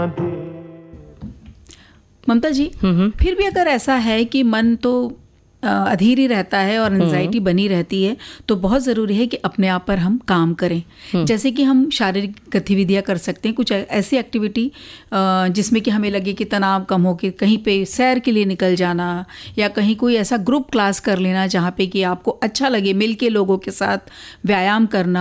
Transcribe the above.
ममता जी, फिर भी अगर ऐसा है कि मन तो अधीर ही रहता है और एंजाइटी बनी रहती है, तो बहुत ज़रूरी है कि अपने आप पर हम काम करें। जैसे कि हम शारीरिक गतिविधियां कर सकते हैं, कुछ ऐसी एक्टिविटी जिसमें कि हमें लगे कि तनाव कम हो, कि कहीं पे सैर के लिए निकल जाना, या कहीं कोई ऐसा ग्रुप क्लास कर लेना जहाँ पे कि आपको अच्छा लगे, मिल के लोगों के साथ व्यायाम करना,